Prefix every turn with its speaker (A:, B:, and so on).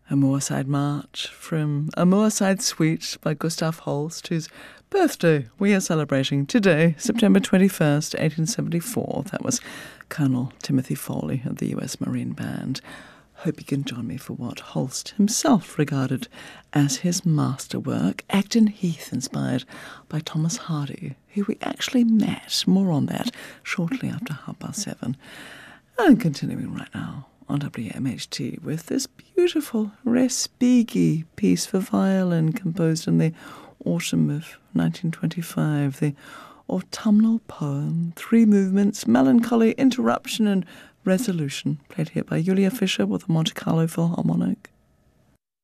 A: A Moorside March from A Moorside Suite by Gustav Holst, whose birthday we are celebrating today, September 21st, 1874. That was Colonel Timothy Foley of the US Marine Band. Hope you can join me for what Holst himself regarded as his masterwork, Acton Heath, inspired by Thomas Hardy, who we actually met. More on that shortly after 7:30. And continuing right now on WMHT with this beautiful Respighi piece for violin composed in the autumn of 1925, the autumnal poem, 3 movements, melancholy, interruption and resolution, played here by Julia Fischer with the Monte Carlo Philharmonic.